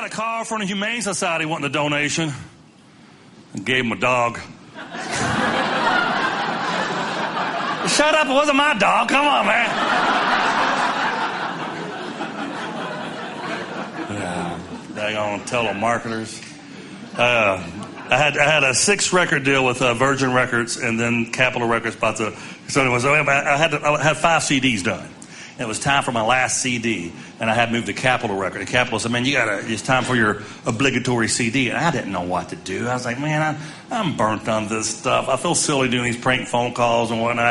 a call from the Humane Society wanting a donation. I gave him a dog. Shut up, it wasn't my dog. Come on, man. Daggone telemarketers. I had a 6-record deal with Virgin Records and then Capitol Records. So anyway, I had 5 CDs done. And it was time for my last CD, and I had moved to Capitol Record. And Capitol said, man, it's time for your obligatory CD. And I didn't know what to do. I was like, man, I'm burnt on this stuff. I feel silly doing these prank phone calls and whatnot.